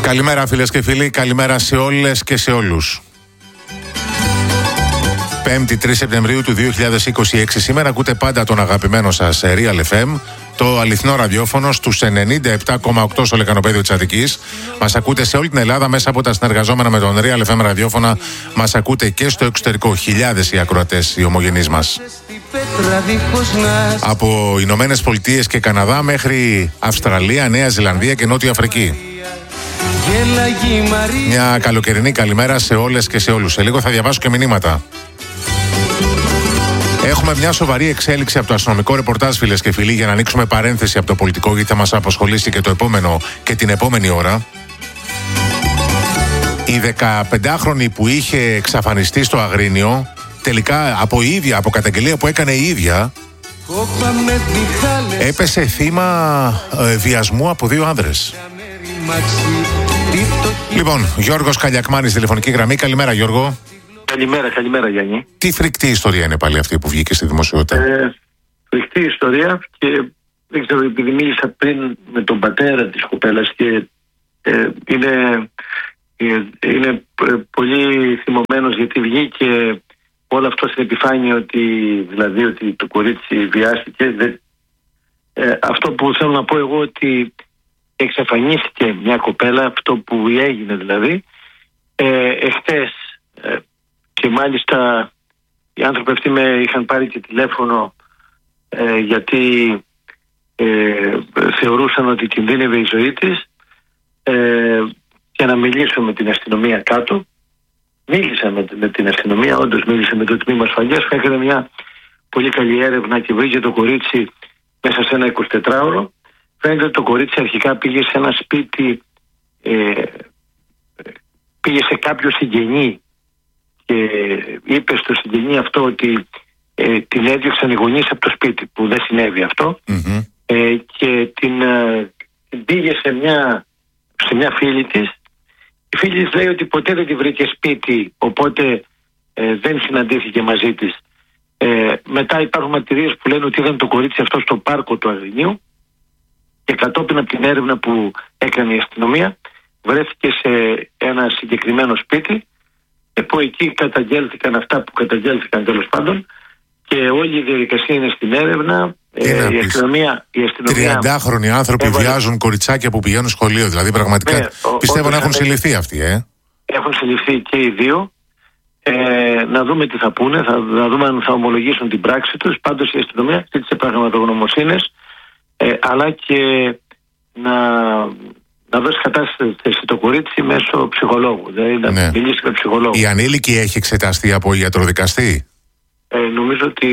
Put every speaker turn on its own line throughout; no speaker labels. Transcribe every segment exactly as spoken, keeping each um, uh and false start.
Καλημέρα φίλες και φίλοι, καλημέρα σε όλες και σε όλους. Πέμπτη τρεις Σεπτεμβρίου του δύο χιλιάδες είκοσι έξι. Σήμερα ακούτε πάντα τον αγαπημένο σας Real εφ εμ, το αληθινό ραδιόφωνο στους ενενήντα επτά κόμμα οκτώ στο λεκανοπέδιο της Αττικής. Μας ακούτε σε όλη την Ελλάδα μέσα από τα συνεργαζόμενα με τον Real εφ εμ ραδιόφωνα. Μας ακούτε και στο εξωτερικό, χιλιάδες οι ακροατές, οι ομογενείς μας. Από Ηνωμένες Πολιτείες και Καναδά μέχρι Αυστραλία, Νέα Ζηλανδία και Νότια Αφρική. Μια καλοκαιρινή καλημέρα σε όλες και σε όλους. Σε λίγο θα διαβάσω και μηνύματα. Έχουμε μια σοβαρή εξέλιξη από το αστυνομικό ρεπορτάζ, φίλες και φίλοι, για να ανοίξουμε παρένθεση από το πολιτικό, γιατί θα μας απασχολήσει και το επόμενο και την επόμενη ώρα. Η δεκαπεντάχρονη που είχε εξαφανιστεί στο Αγρίνιο, τελικά από η ίδια, από καταγγελία που έκανε η ίδια, έπεσε θύμα ε, βιασμού από δύο άνδρες. Λοιπόν, Γιώργος Καλιακμάνης, τηλεφωνική γραμμή. Καλημέρα, Γιώργο.
Καλημέρα, καλημέρα Γιάννη.
Τι φρικτή ιστορία είναι πάλι αυτή που βγήκε στη δημοσιότητα?
Ε, φρικτή ιστορία, και δεν ξέρω, επειδή μίλησα πριν με τον πατέρα της κοπέλας και ε, είναι, ε, είναι πολύ θυμωμένος, γιατί βγήκε όλο αυτό στην επιφάνεια, ότι δηλαδή ότι το κορίτσι βιάστηκε. Δεν, ε, αυτό που θέλω να πω εγώ, ότι εξαφανίστηκε μια κοπέλα, αυτό που έγινε δηλαδή ε, εχθές, ε, και μάλιστα οι άνθρωποι αυτοί με είχαν πάρει και τηλέφωνο ε, γιατί ε, θεωρούσαν ότι κινδύνευε η ζωή της, ε, και να μιλήσω με την αστυνομία κάτω. Μίλησα με, με την αστυνομία, όντως μίλησα με το τμήμα ασφαλείας, που έκανε μια πολύ καλή έρευνα και βρήκε το κορίτσι μέσα σε ένα εικοσιτετράωρο. Φαίνεται ότι το κορίτσι αρχικά πήγε σε ένα σπίτι, ε, πήγε σε κάποιο συγγενή και είπε στο συγγενή αυτό ότι ε, την έδιωξαν οι γονείς από το σπίτι, που δεν συνέβη αυτό. Mm-hmm. ε, και την, ε, την πήγε σε μια, σε μια φίλη της. Η φίλη της λέει ότι ποτέ δεν τη βρήκε σπίτι, οπότε ε, δεν συναντήθηκε μαζί της. Ε, μετά υπάρχουν μαρτυρίες που λένε ότι είδαν το κορίτσι αυτό στο πάρκο του Αγρινίου, και κατόπιν από την έρευνα που έκανε η αστυνομία βρέθηκε σε ένα συγκεκριμένο σπίτι, που εκεί καταγγέλθηκαν αυτά που καταγγέλθηκαν τέλος πάντων, και όλη η διαδικασία είναι στην έρευνα. Ε, η αστυνομία, η αστυνομία
τριαντάχρονοι άνθρωποι έβαλε... βιάζουν κοριτσάκια που πηγαίνουν σχολείο, δηλαδή πραγματικά. Ναι, πιστεύω να έχουν συλληφθεί αυτοί, ε. Έχουν
συλληφθεί και οι δύο. Ε, να δούμε τι θα πούνε, θα, να δούμε αν θα ομολογήσουν την πράξη τους. Πάντως η αστυνομία ζήτησε πραγματογνωμοσύνες, ε, αλλά και να, να δώσει κατάσταση το κορίτσι μέσω ψυχολόγου. Δηλαδή να ναι. μιλήσει με ψυχολόγο.
Η ανήλικη έχει εξεταστεί από ιατροδικαστή?
Ε, νομίζω ότι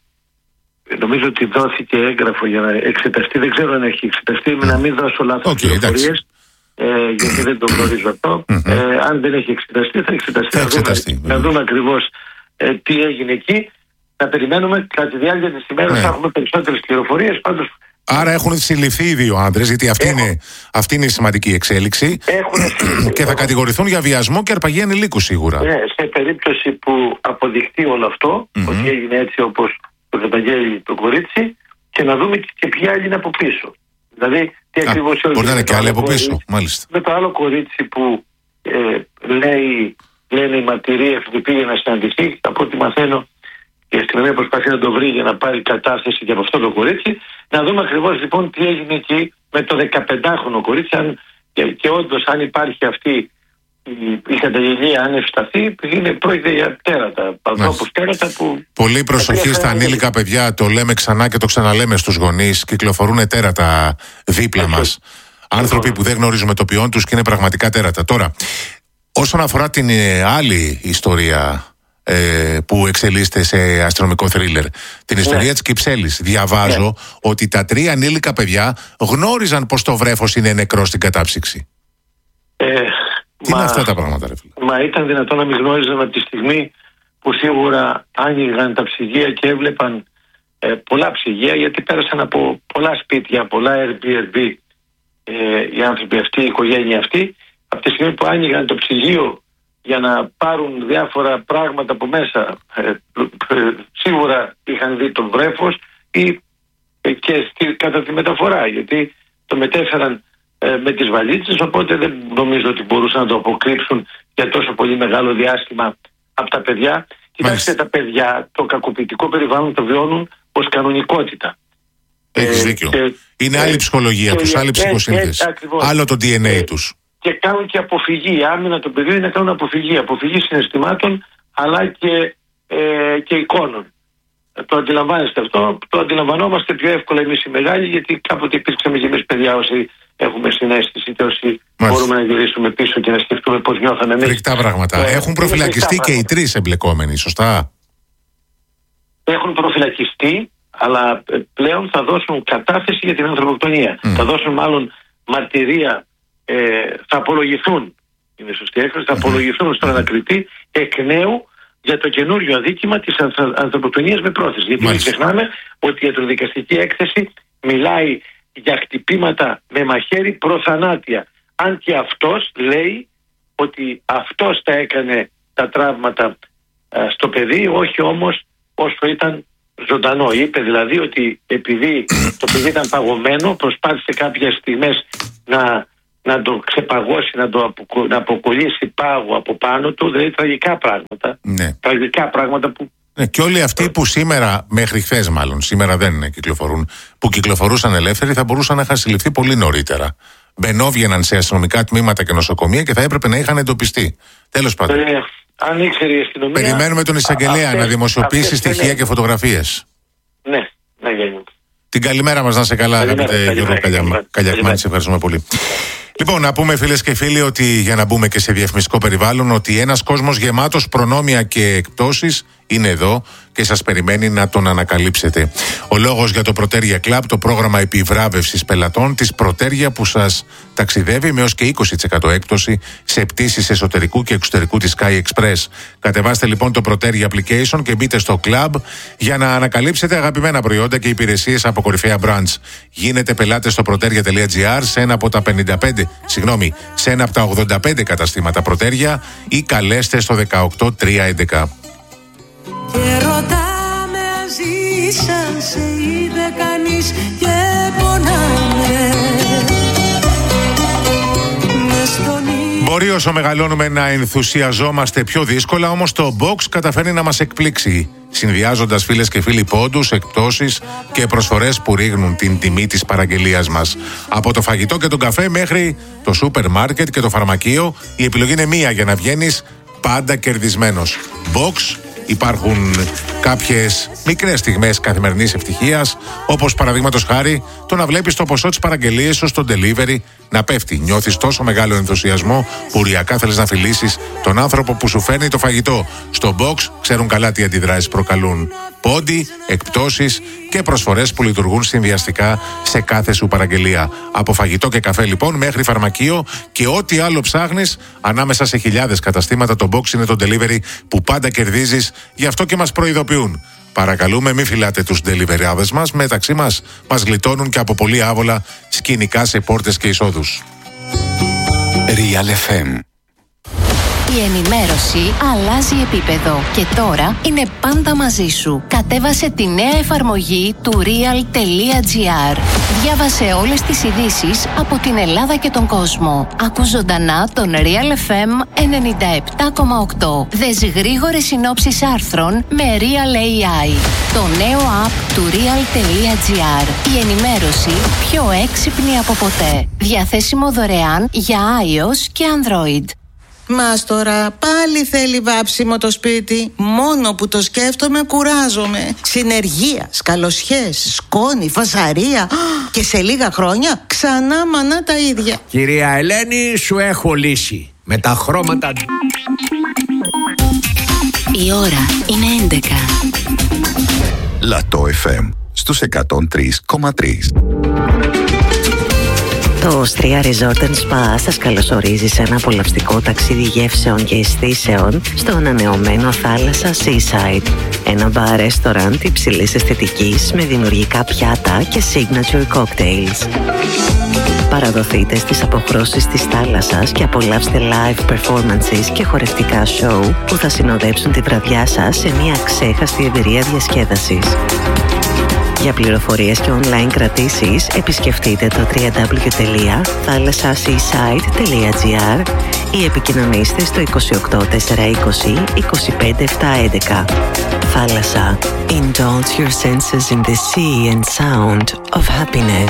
νομίζω ότι δόθηκε έγγραφο για να εξεταστεί. Δεν ξέρω αν έχει εξεταστεί, mm. να μην δώσω λάθος okay, πληροφορίες, ε, γιατί δεν το γνωρίζω αυτό. Mm-hmm. Ε, αν δεν έχει εξεταστεί, θα εξεταστεί. Θα εξεταστεί. Να δούμε, mm. να δούμε ακριβώς ε, τι έγινε εκεί. Να περιμένουμε κατά τη διάρκεια της ημέρας, θα έχουμε περισσότερες πληροφορίες. Πάντως,
άρα έχουν συλληφθεί οι δύο άντρες, γιατί αυτή, είναι, αυτή είναι η σημαντική εξέλιξη. Και θα κατηγορηθούν για βιασμό και αρπαγή ανηλίκου σίγουρα.
Ναι, σε περίπτωση που αποδειχτεί όλο αυτό, mm-hmm. ότι έγινε έτσι όπως το καταγγέλει το κορίτσι, και να δούμε και ποια άλλη είναι από πίσω. Δηλαδή, τι ακριβώς
μπορεί να είναι και άλλη από πίσω, μάλιστα.
Με το άλλο κορίτσι που ε, λέει, λένε οι μαρτυρίες ότι πήγε να συναντηθεί, από ό,τι μαθαίνω, η αστυνομία προσπαθεί να το βρει για να πάρει κατάσταση και από αυτό το κορίτσι. Να δούμε ακριβώς λοιπόν τι έγινε εκεί με το δεκαπεντάχρονο κορίτσι, αν, και, και όντως αν υπάρχει αυτή η, η καταγγελία, αν ευσταθεί, είναι πρόκειται για τέρατα, ανθρώπους τέρατα που...
Πολύ προσοχή στα ανήλικα παιδιά, το λέμε ξανά και το ξαναλέμε στους γονείς, κυκλοφορούν τέρατα δίπλα Έχει. μας. Άνθρωποι που δεν γνωρίζουμε το ποιόν τους και είναι πραγματικά τέρατα. Τώρα, όσον αφορά την άλλη ιστορία Ε, που εξελίσσεται σε αστυνομικό θρίλερ, την ιστορία ναι. της Κυψέλης, διαβάζω ναι. ότι τα τρία ανήλικα παιδιά γνώριζαν πως το βρέφος είναι νεκρό στην κατάψυξη.
Ε,
Τι μα, είναι αυτά τα πράγματα, ρε φίλε?
Μα ήταν δυνατόν να μην γνώριζαν από τη στιγμή που σίγουρα άνοιγαν τα ψυγεία και έβλεπαν ε, πολλά ψυγεία, γιατί πέρασαν από πολλά σπίτια, πολλά Airbnb ε, οι άνθρωποι αυτοί, η οικογένεια αυτή. Από τη στιγμή που άνοιγαν το ψυγείο για να πάρουν διάφορα πράγματα από μέσα, ε, ε, σίγουρα είχαν δει το βρέφος, ή ε, και στη, κατά τη μεταφορά, γιατί το μετέφεραν ε, ε, με τις βαλίτσες, οπότε δεν νομίζω ότι μπορούσαν να το αποκρύψουν για τόσο πολύ μεγάλο διάστημα από τα παιδιά. Κοιτάξτε, τα παιδιά το κακοποιητικό περιβάλλον το βιώνουν ως κανονικότητα.
Έχεις ε, δίκιο. Και, είναι άλλη ψυχολογία τους, άλλη ψυχοσύνθεση. Άλλο το ντι εν έι ε, τους.
Και κάνουν και αποφυγή. Η άμυνα των παιδιών είναι να κάνουν αποφυγή. Αποφυγή συναισθημάτων αλλά και, ε, και εικόνων. Το αντιλαμβάνεστε αυτό, το αντιλαμβανόμαστε πιο εύκολα εμείς οι μεγάλοι, γιατί κάποτε υπήρξαμε και εμείς παιδιά όσοι έχουμε συναίσθηση και όσοι Μάλιστα. μπορούμε να γυρίσουμε πίσω και να σκεφτούμε πώς νιώθαμε εμείς.
Φρικτά πράγματα. Ε, Έχουν προφυλακιστεί και οι τρεις εμπλεκόμενοι, σωστά?
Έχουν προφυλακιστεί, αλλά πλέον θα δώσουν κατάθεση για την ανθρωποκτονία. Mm. Θα δώσουν μάλλον μαρτυρία, ε, θα απολογηθούν, είναι σωστή έκφραση, θα mm. απολογηθούν στον ανακριτή εκ νέου για το καινούριο αδίκημα της ανθρωποκτονίας με πρόθεση. Γιατί μην ξεχνάμε ότι η ιατροδικαστική έκθεση μιλάει για χτυπήματα με μαχαίρι προθανάτια. Αν και αυτός λέει ότι αυτός τα έκανε τα τραύματα α, στο παιδί, όχι όμως όσο ήταν ζωντανό. Είπε δηλαδή ότι επειδή το παιδί ήταν παγωμένο, προσπάθησε κάποιες στιγμές να, να το ξεπαγώσει, να το αποκο, να αποκολλήσει πάγο από πάνω του, δηλαδή τραγικά πράγματα.
Ναι.
Τραγικά πράγματα που...
Ναι, και όλοι αυτοί που σήμερα, μέχρι χθες μάλλον, σήμερα δεν κυκλοφορούν, που κυκλοφορούσαν ελεύθεροι, θα μπορούσαν να είχαν συλληφθεί πολύ νωρίτερα. Μπαινόβγαιναν σε αστυνομικά τμήματα και νοσοκομεία και θα έπρεπε να είχαν εντοπιστεί. Τέλος πάντων.
Ε, αν ήξερε η αστυνομία.
Περιμένουμε τον εισαγγελέα να δημοσιοποιήσει στοιχεία και φωτογραφίες.
Ναι, ναι, ναι.
Την καλημέρα μας, να σε καλά, αγαπητέ Γιώργο Καλιακμάνη, σε ευχαριστούμε πολύ. Λοιπόν, να πούμε φίλες και φίλοι ότι για να μπούμε και σε διαφημιστικό περιβάλλον, ότι ένας κόσμος γεμάτος προνόμια και εκπτώσεις είναι εδώ και σας περιμένει να τον ανακαλύψετε. Ο λόγος για το Proteria Club, το πρόγραμμα επιβράβευσης πελατών της Proteria που σας ταξιδεύει με έως και είκοσι τοις εκατό έκπτωση σε πτήσεις εσωτερικού και εξωτερικού της Sky Express. Κατεβάστε λοιπόν το Proteria Application και μπείτε στο Club για να ανακαλύψετε αγαπημένα προϊόντα και υπηρεσίες από κορυφαία brands. Γίνετε πελάτες στο proteria τελεία gr σε ένα από τα πενήντα πέντε, συγγνώμη, σε ένα από τα ογδόντα πέντε καταστήματα Proteria ή καλέστε στο δεκαοκτώ τριακόσια έντεκα.
Και ρωτάμε ζήσαν σε είδε κανείς και πονάμε.
Μπορεί όσο μεγαλώνουμε να ενθουσιαζόμαστε πιο δύσκολα, όμως το Box καταφέρνει να μας εκπλήξει, συνδυάζοντας φίλες και φίλοι πόντους, εκπτώσεις και προσφορές που ρίχνουν την τιμή της παραγγελίας μας. Από το φαγητό και τον καφέ μέχρι το σούπερ μάρκετ και το φαρμακείο, η επιλογή είναι μία για να βγαίνεις πάντα κερδισμένος. Box. Υπάρχουν κάποιες μικρές στιγμές καθημερινής ευτυχίας, όπως παραδείγματος χάρη το να βλέπεις το ποσό της παραγγελίας σου στο delivery να πέφτει. Νιώθεις τόσο μεγάλο ενθουσιασμό που ουριακά θέλεις να φιλήσεις τον άνθρωπο που σου φέρνει το φαγητό. Στο Box ξέρουν καλά τι αντιδράσεις προκαλούν. Πόντι, εκπτώσεις και προσφορές που λειτουργούν συνδυαστικά σε κάθε σου παραγγελία. Από φαγητό και καφέ λοιπόν μέχρι φαρμακείο και ό,τι άλλο ψάχνεις, ανάμεσα σε χιλιάδες καταστήματα το Box είναι το delivery που πάντα κερδίζεις, γι' αυτό και μας προειδοποιούν. Παρακαλούμε μην φυλάτε τους deliveryάδες μας, μεταξύ μας μας γλιτώνουν και από πολύ άβολα σκηνικά σε πόρτες και εισόδους.
Real εφ εμ.
Η ενημέρωση αλλάζει επίπεδο και τώρα είναι πάντα μαζί σου. Κατέβασε τη νέα εφαρμογή του real.gr. Διάβασε όλες τις ειδήσεις από την Ελλάδα και τον κόσμο. Άκου ζωντανά τον Real εφ εμ ενενήντα επτά κόμμα οκτώ. Δες γρήγορες συνόψεις άρθρων με Real έι άι. Το νέο app του real.gr. Η ενημέρωση πιο έξυπνη από ποτέ. Διαθέσιμο δωρεάν για iOS και Android.
Μας τώρα πάλι θέλει βάψιμο το σπίτι. Μόνο που το σκέφτομαι κουράζομαι. Συνεργεία, σκαλοσιές, σκόνη, φασαρία. Και σε λίγα χρόνια ξανά μανά τα ίδια.
Κυρία Ελένη, σου έχω λύση. Με τα χρώματα.
Η ώρα είναι έντεκα.
Λατό εφ εμ στους εκατόν τρία κόμμα τρία.
Το Ostria Resort and Spa σας καλωσορίζει σε ένα απολαυστικό ταξίδι γεύσεων και αισθήσεων στο ανανεωμένο θάλασσα Seaside. Ένα μπαρ ρεστοράντ υψηλής αισθητικής με δημιουργικά πιάτα και signature cocktails. Παραδοθείτε στις αποχρώσεις της θάλασσας και απολαύστε live performances και χορευτικά show που θα συνοδέψουν τη βραδιά σας σε μια ξέχαστη εμπειρία διασκέδασης. Για πληροφορίες και online κρατήσεις επισκεφτείτε το double-u double-u double-u τελεία θάλασσα seaside τελεία gr ή επικοινωνήστε στο είκοσι οκτώ τετρακόσια είκοσι είκοσι πέντε επτακόσια έντεκα. Θάλασσα. Indulge your senses in the sea and sound of happiness.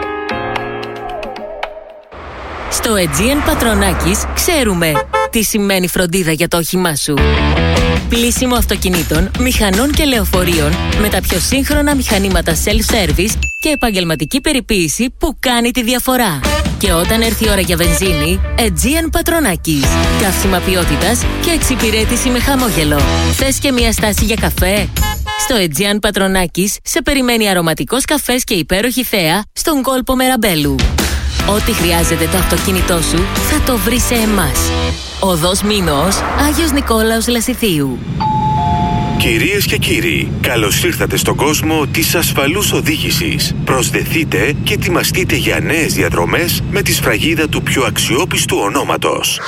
Στο Aegean Patronakis ξέρουμε τι σημαίνει φροντίδα για το όχημά σου. Πλύσιμο αυτοκινήτων, μηχανών και λεωφορείων με τα πιο σύγχρονα μηχανήματα self-service και επαγγελματική περιποίηση που κάνει τη διαφορά. Και όταν έρθει η ώρα για βενζίνη, Aegean Patronakis. Καύσιμα ποιότητας και εξυπηρέτηση με χαμόγελο. Θες και μια στάση για καφέ? Στο Aegean Patronakis σε περιμένει αρωματικός καφές και υπέροχη θέα στον κόλπο Μεραμπέλου. Ό,τι χρειάζεται το αυτοκίνητό σου θα το βρει σε εμάς. Οδός Μήνος, Άγιος Νικόλαος Λασιθίου.
Κυρίες και κύριοι, καλώς ήρθατε στον κόσμο της ασφαλούς οδήγησης. Προσδεθείτε και ετοιμαστείτε για νέες διαδρομές με τη σφραγίδα του πιο αξιόπιστου ονόματος.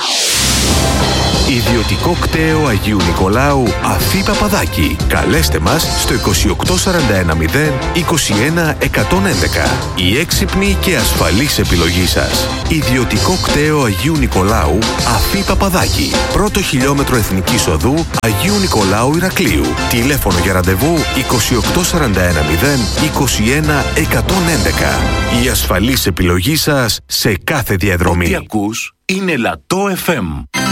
Ιδιωτικό κτέο Αγίου Νικολάου Αφή Παπαδάκη. Καλέστε μας στο είκοσι οκτώ σαράντα ένα μηδέν είκοσι ένα εκατόν έντεκα. Η έξυπνη και ασφαλής επιλογή σας. Ιδιωτικό κτέο Αγίου Νικολάου Αφή Παπαδάκη. Πρώτο χιλιόμετρο Εθνικής Οδού Αγίου Νικολάου Ηρακλείου. Τηλέφωνο για ραντεβού είκοσι οκτώ σαράντα ένα μηδέν είκοσι ένα εκατόν έντεκα. Η ασφαλής επιλογή σας σε κάθε διαδρομή.
Ό,τι ακούς είναι Λατό εφ εμ.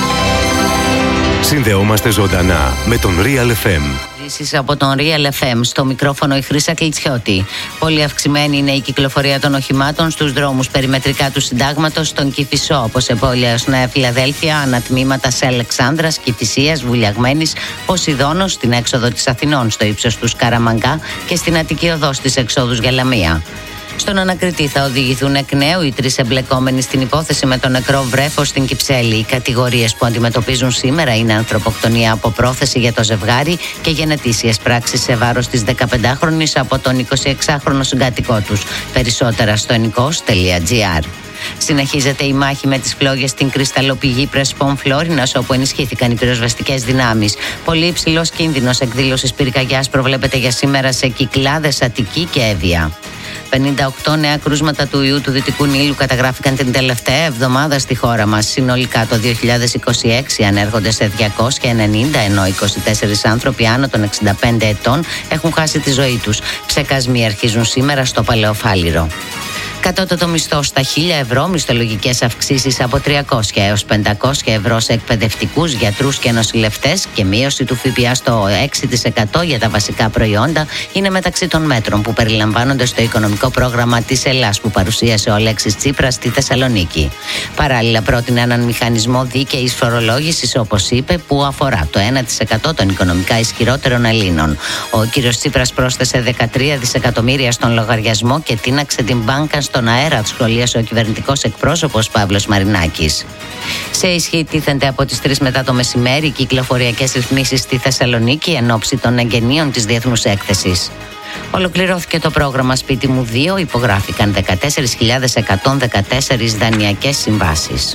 Συνδεόμαστε ζωντανά με τον Real εφ εμ.
Από τον Real εφ εμ, στο μικρόφωνο η Χρύσα Κλιτσιώτη. Πολύ αυξημένη είναι η κυκλοφορία των οχημάτων στους δρόμους περιμετρικά του Συντάγματος, στον Κηφισό, όπως Επόλυας Νέα Φιλαδέλφια, ανατμήματα σε Αλεξάνδρας, Κηφισίας, Βουλιαγμένης, Ποσειδώνος, στην έξοδο της Αθηνών, στο ύψος του Σκαραμαγκά και στην Αττική Οδό στις εξόδους για Λαμία. Στον ανακριτή θα οδηγηθούν εκ νέου οι τρεις εμπλεκόμενοι στην υπόθεση με τον νεκρό βρέφο στην Κυψέλη. Οι κατηγορίες που αντιμετωπίζουν σήμερα είναι ανθρωποκτονία από πρόθεση για το ζευγάρι και γενετήσιες πράξεις σε βάρος της δεκαπεντάχρονης από τον εικοσιεξάχρονο συγκάτοικό τους. Περισσότερα στο ενικός τελεία τζι άρ. Συνεχίζεται η μάχη με τις φλόγες στην κρυσταλλοπηγή Πρεσπών Φλόρινας, όπου ενισχύθηκαν οι πυροσβεστικές δυνάμεις. Πολύ υψηλός κίνδυνος εκδήλωσης πυρκαγιάς προβλέπεται για σήμερα σε Κυκλάδες, Αττική και Εύβοια. πενήντα οκτώ νέα κρούσματα του ιού του Δυτικού Νείλου καταγράφηκαν την τελευταία εβδομάδα στη χώρα μας. Συνολικά το δύο χιλιάδες είκοσι έξι ανέρχονται σε διακόσια ενενήντα, ενώ είκοσι τέσσερις άνθρωποι άνω των εξήντα πέντε ετών έχουν χάσει τη ζωή τους. Ψεκασμοί αρχίζουν σήμερα στο Παλαιοφάλιρο. Κατώτατο μισθό στα χίλια ευρώ, μισθολογικές αυξήσεις από τριακόσια έως πεντακόσια ευρώ σε εκπαιδευτικούς, γιατρούς και νοσηλευτές και μείωση του ΦΠΑ στο έξι τοις εκατό για τα βασικά προϊόντα είναι μεταξύ των μέτρων που περιλαμβάνονται στο οικονομικό πρόγραμμα της Ελλάς που παρουσίασε ο Αλέξης Τσίπρας στη Θεσσαλονίκη. Παράλληλα, πρότεινε έναν μηχανισμό δίκαιης φορολόγησης, όπως είπε, που αφορά το ένα τοις εκατό των οικονομικά ισχυρότερων Ελλήνων. Ο κ. Τσίπρας πρόσθεσε δεκατρία δισεκατομμύρια στον λογαριασμό και τίναξε την μπάνκα στον αέρα, σχολίασε ο κυβερνητικός εκπρόσωπος Παύλος Μαρινάκης. Σε ισχύ τίθενται από τις τρεις μετά το μεσημέρι οι κυκλοφοριακές ρυθμίσεις στη Θεσσαλονίκη εν ώψη των εγγενείων της Διεθνούς Έκθεσης. Ολοκληρώθηκε το πρόγραμμα Σπίτι μου δύο, υπογράφηκαν δεκατέσσερις χιλιάδες εκατόν δεκατέσσερις δανειακές συμβάσεις.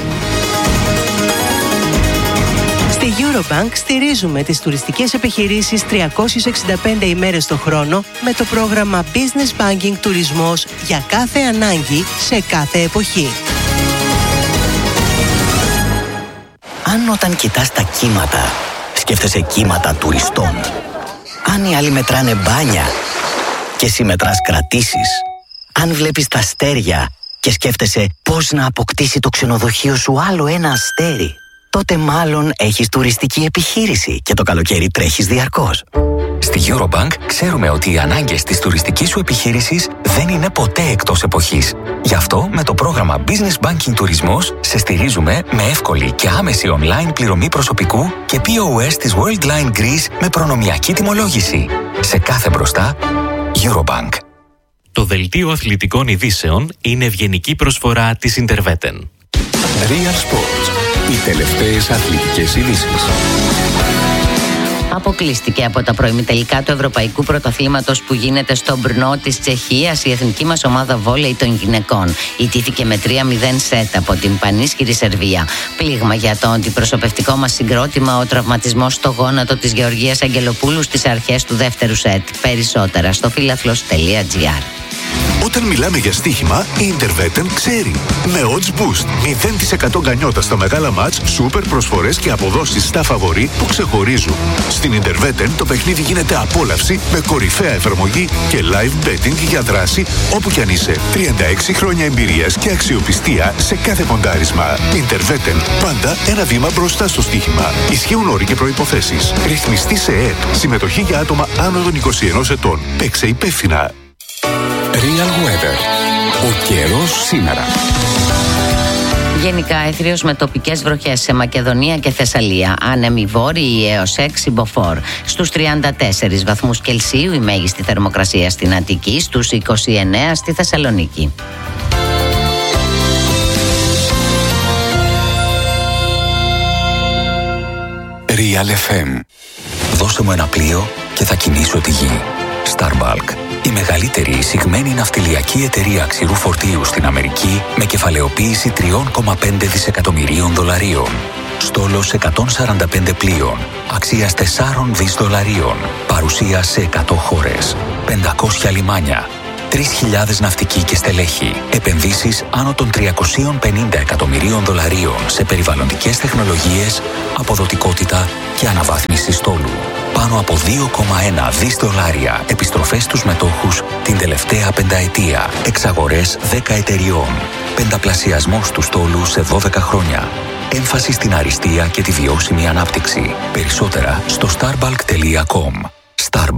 Στη Eurobank στηρίζουμε τις τουριστικές επιχειρήσεις τριακόσιες εξήντα πέντε ημέρες το χρόνο με το πρόγραμμα Business Banking Τουρισμός για κάθε ανάγκη σε κάθε εποχή.
Αν όταν κοιτάς τα κύματα σκέφτεσαι κύματα τουριστών, αν οι άλλοι μετράνε μπάνια και εσύ μετράς κρατήσεις, αν βλέπεις τα αστέρια και σκέφτεσαι πώς να αποκτήσει το ξενοδοχείο σου άλλο ένα αστέρι, τότε μάλλον έχεις τουριστική επιχείρηση και το καλοκαίρι τρέχεις διαρκώς.
Στη Eurobank ξέρουμε ότι οι ανάγκες της τουριστικής σου επιχείρησης δεν είναι ποτέ εκτός εποχής. Γι' αυτό με το πρόγραμμα Business Banking Τουρισμός σε στηρίζουμε με εύκολη και άμεση online πληρωμή προσωπικού και πι ο ες της Worldline Greece με προνομιακή τιμολόγηση. Σε κάθε μπροστά, Eurobank.
Το δελτίο αθλητικών ειδήσεων είναι ευγενική προσφορά της Interveten.
Real Sports. Οι τελευταίες αθλητικές ειδήσεις.
Αποκλείστηκε από τα προημιτελικά του Ευρωπαϊκού Πρωταθλήματος που γίνεται στο Μπρνό της Τσεχίας η εθνική μας ομάδα βόλεϊ των γυναικών. Ιτήθηκε με τρία μηδέν σετ από την πανίσχυρη Σερβία. Πλήγμα για το αντιπροσωπευτικό μας συγκρότημα ο τραυματισμός στο γόνατο της Γεωργίας Αγγελοπούλου στις αρχές του δεύτερου σετ. Περισσότερα στο φίλαθλος τελεία τζι άρ.
Όταν μιλάμε για στοίχημα, η Interveten ξέρει. Με Odds Boost, μηδέν τοις εκατό γκανιότα στα μεγάλα μάτς, σούπερ προσφορές και αποδόσεις στα φαβορί που ξεχωρίζουν. Στην Interveten το παιχνίδι γίνεται απόλαυση με κορυφαία εφαρμογή και live betting για δράση όπου κι αν είσαι. τριάντα έξι χρόνια εμπειρίας και αξιοπιστία σε κάθε ποντάρισμα. Interveten, πάντα ένα βήμα μπροστά στο στοίχημα. Ισχύουν όροι και προϋποθέσεις. Ρυθμιστή σε ΕΕΠ. Συμμετοχή για άτομα άνω των είκοσι ενός ετών. Παίξε υπεύθυνα.
Real Weather. Ο καιρός σήμερα.
Γενικά έθριος με τοπικές βροχές σε Μακεδονία και Θεσσαλία. Άνεμοι βόρειοι έως έξι μποφόρ. Στους τριάντα τέσσερις βαθμούς Κελσίου η μέγιστη θερμοκρασία στην Αττική, στους είκοσι εννέα στη Θεσσαλονίκη.
Real εφ εμ.
Δώσε μου ένα πλοίο και θα κινήσω τη γη. Starbalk. Η μεγαλύτερη εισηγμένη ναυτιλιακή εταιρεία ξηρού φορτίου στην Αμερική με κεφαλαιοποίηση τρία κόμμα πέντε δισεκατομμυρίων δολαρίων. Στόλος εκατόν σαράντα πέντε πλοίων, αξίας τέσσερα δισεκατομμύρια δολαρίων, παρουσία σε εκατό χώρες, πεντακόσια λιμάνια, τρεις χιλιάδες ναυτικοί και στελέχη, επενδύσεις άνω των τριακόσια πενήντα εκατομμυρίων δολαρίων σε περιβαλλοντικές τεχνολογίες, αποδοτικότητα και αναβάθμιση στόλου. Πάνω από δύο κόμμα ένα δισεκατομμύρια δολάρια επιστροφές στους μετόχους την τελευταία πενταετία. Εξαγορές δέκα εταιριών. Πενταπλασιασμός του στόλου σε δώδεκα χρόνια. Έμφαση στην αριστεία και τη βιώσιμη ανάπτυξη. Περισσότερα στο starbalk τελεία com. Starbalk.